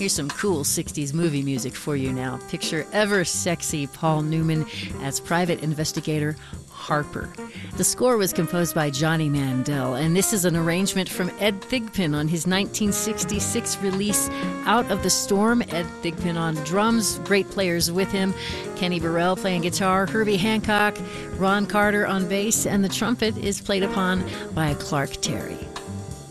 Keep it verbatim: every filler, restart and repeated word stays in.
Here's some cool sixties movie music for you now. Picture ever sexy Paul Newman as private investigator Harper. The score was composed by Johnny Mandel, and this is an arrangement from Ed Thigpen on his nineteen sixty-six release, Out of the Storm. Ed Thigpen on drums, great players with him. Kenny Burrell playing guitar, Herbie Hancock, Ron Carter on bass, and the trumpet is played upon by Clark Terry.